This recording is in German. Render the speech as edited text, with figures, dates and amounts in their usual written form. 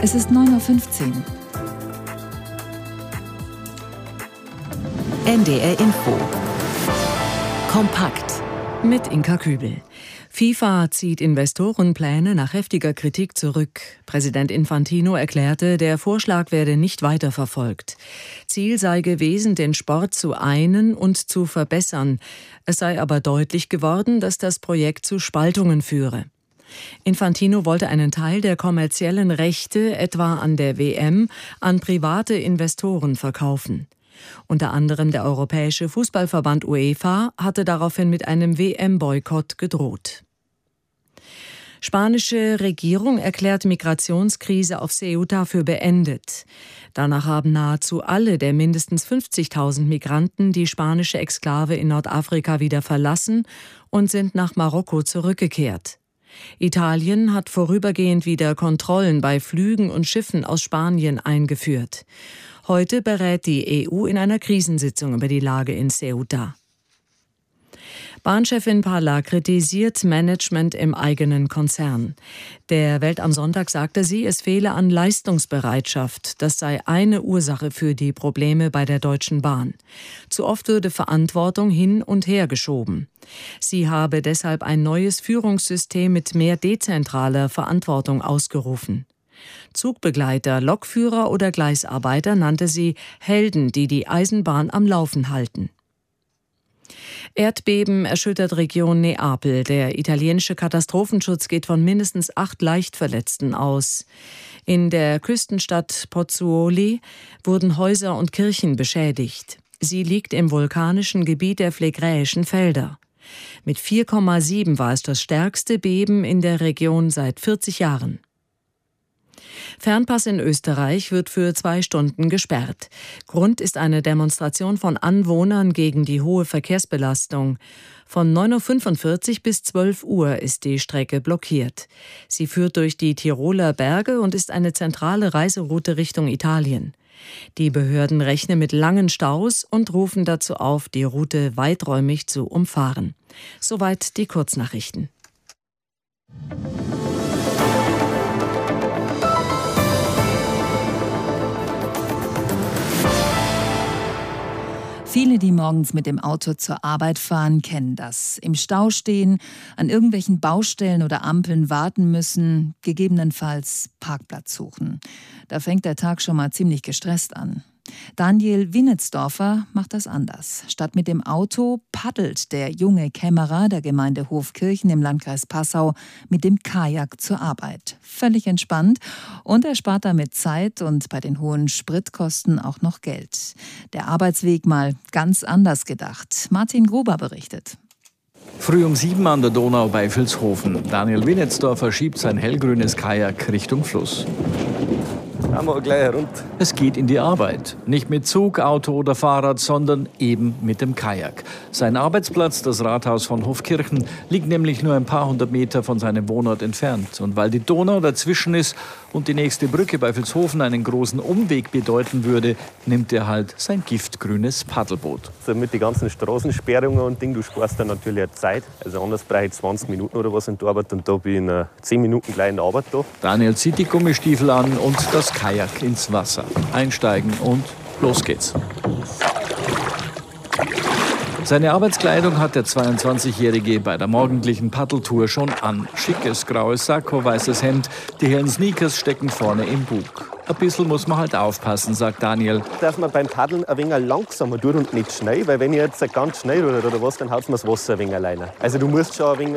Es ist 9:15 Uhr. NDR Info. Kompakt. Mit Inka Kübel. FIFA zieht Investorenpläne nach heftiger Kritik zurück. Präsident Infantino erklärte, der Vorschlag werde nicht weiterverfolgt. Ziel sei gewesen, den Sport zu einen und zu verbessern. Es sei aber deutlich geworden, dass das Projekt zu Spaltungen führe. Infantino wollte einen Teil der kommerziellen Rechte, etwa an der WM, an private Investoren verkaufen. Unter anderem der Europäische Fußballverband UEFA hatte daraufhin mit einem WM-Boykott gedroht. Spanische Regierung erklärt Migrationskrise auf Ceuta für beendet. Danach haben nahezu alle der mindestens 50.000 Migranten die spanische Exklave in Nordafrika wieder verlassen und sind nach Marokko zurückgekehrt. Italien hat vorübergehend wieder Kontrollen bei Flügen und Schiffen aus Spanien eingeführt. Heute berät die EU in einer Krisensitzung über die Lage in Ceuta. Bahnchefin Parla kritisiert Management im eigenen Konzern. Der Welt am Sonntag sagte sie, es fehle an Leistungsbereitschaft. Das sei eine Ursache für die Probleme bei der Deutschen Bahn. Zu oft würde Verantwortung hin und her geschoben. Sie habe deshalb ein neues Führungssystem mit mehr dezentraler Verantwortung ausgerufen. Zugbegleiter, Lokführer oder Gleisarbeiter nannte sie Helden, die die Eisenbahn am Laufen halten. Erdbeben erschüttert Region Neapel. Der italienische Katastrophenschutz geht von mindestens 8 Leichtverletzten aus. In der Küstenstadt Pozzuoli wurden Häuser und Kirchen beschädigt. Sie liegt im vulkanischen Gebiet der Phlegräischen Felder. Mit 4,7 war es das stärkste Beben in der Region seit 40 Jahren. Fernpass in Österreich wird für 2 Stunden gesperrt. Grund ist eine Demonstration von Anwohnern gegen die hohe Verkehrsbelastung. Von 9:45 Uhr bis 12 Uhr ist die Strecke blockiert. Sie führt durch die Tiroler Berge und ist eine zentrale Reiseroute Richtung Italien. Die Behörden rechnen mit langen Staus und rufen dazu auf, die Route weiträumig zu umfahren. Soweit die Kurznachrichten. Viele, die morgens mit dem Auto zur Arbeit fahren, kennen das. Im Stau stehen, an irgendwelchen Baustellen oder Ampeln warten müssen, gegebenenfalls Parkplatz suchen. Da fängt der Tag schon mal ziemlich gestresst an. Daniel Winnetsdorfer macht das anders. Statt mit dem Auto paddelt der junge Kämmerer der Gemeinde Hofkirchen im Landkreis Passau mit dem Kajak zur Arbeit. Völlig entspannt und er spart damit Zeit und bei den hohen Spritkosten auch noch Geld. Der Arbeitsweg mal ganz anders gedacht. Martin Gruber berichtet. Früh um 7 an der Donau bei Vilshofen. Daniel Winnetsdorfer schiebt sein hellgrünes Kajak Richtung Fluss. Einmal gleich rund. Es geht in die Arbeit. Nicht mit Zug, Auto oder Fahrrad, sondern eben mit dem Kajak. Sein Arbeitsplatz, das Rathaus von Hofkirchen, liegt nämlich nur ein paar hundert Meter von seinem Wohnort entfernt. Und weil die Donau dazwischen ist und die nächste Brücke bei Vilshofen einen großen Umweg bedeuten würde, nimmt er halt sein giftgrünes Paddelboot. Also mit den ganzen Straßensperrungen und Ding, du sparst dann natürlich Zeit. Also anders brauche ich 20 Minuten oder was in der Arbeit und da bin ich in 10 Minuten gleich in der Arbeit da. Daniel zieht die Gummistiefel an und das Kajak ins Wasser. Einsteigen und los geht's. Seine Arbeitskleidung hat der 22-Jährige bei der morgendlichen Paddeltour schon an. Schickes graues Sakko, weißes Hemd, die hellen Sneakers stecken vorne im Bug. Ein bisschen muss man halt aufpassen, sagt Daniel. Dass man beim Paddeln ein wenig langsamer tut und nicht schnell, weil wenn ich jetzt ganz schnell oder was, dann haut mir das Wasser ein wenig alleine. Also du musst schon ein wenig